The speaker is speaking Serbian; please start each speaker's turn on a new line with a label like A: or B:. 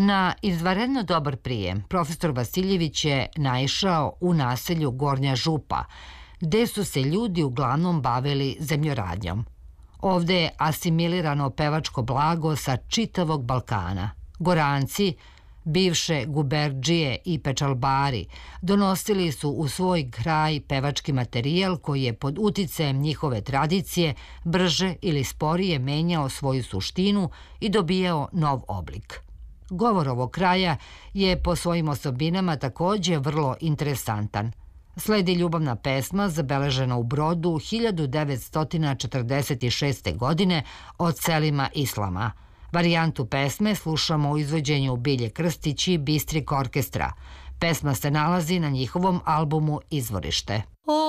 A: Na izvanredno dobar prijem, profesor Vasiljević je naišao u naselju Gornja Župa, gde su se ljudi uglavnom bavili zemljoradnjom. Ovde je asimilirano pevačko blago sa čitavog Balkana. Goranci, bivše guberdžije i pečalbari, donosili su u svoj kraj pevački materijal koji je pod uticajem njihove tradicije brže ili sporije menjao svoju suštinu i dobijao nov oblik. Govor ovog kraja je po svojim osobinama takođe vrlo interesantan. Sledi ljubavna pesma zabeležena u Brodu 1946. godine od Selima Islama. Varijantu pesme slušamo u izvođenju Bilje Krstić i Bistrik orkestra. Pesma se nalazi na njihovom albumu Izvorište.